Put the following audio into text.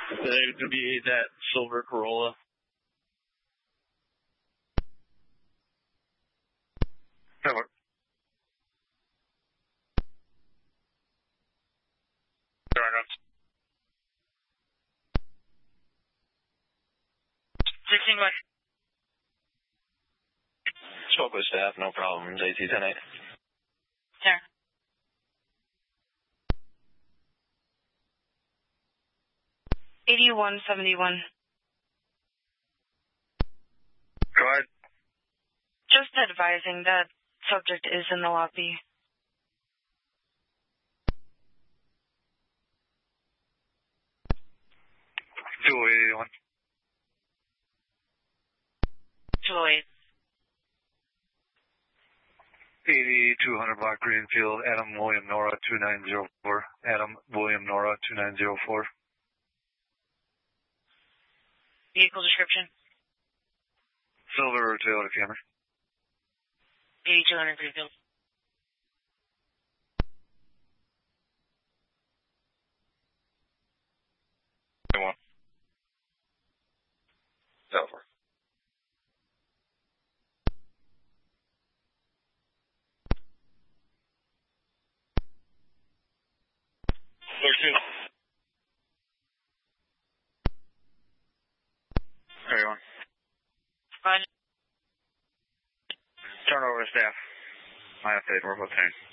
It would be that silver Corolla. Silver. Spoke with staff, no problems. AT-10-8. Sir. $81.71. Go ahead. Just advising that subject is in the lobby. $281. 208. 8200 block Greenfield, Adam William Nora 2904. Adam William Nora 2904. Vehicle description? Silver Toyota Camry. 8200 Greenfield. Silver. Everyone. Fine. Turn over to staff. My update, we're both turning.